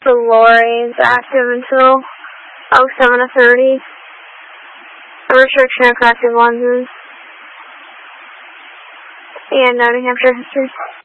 for Lori is active until 07:30. A restriction on corrective lenses. And New Hampshire history.